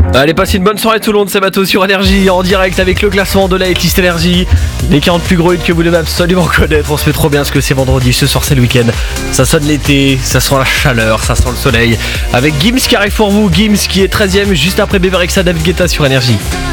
Allez, passez une bonne soirée tout le monde, c'est Matos sur Énergie, en direct avec le classement de la hitlist Énergie. Les 40 plus gros hits que vous devez absolument connaître. On se fait trop bien parce que c'est vendredi, ce soir c'est le week-end. Ça sonne l'été, ça sent la chaleur, ça sent le soleil. Avec Gims qui arrive pour vous, Gims qui est 13ème juste après Bébé Rexha, David Guetta sur Énergie.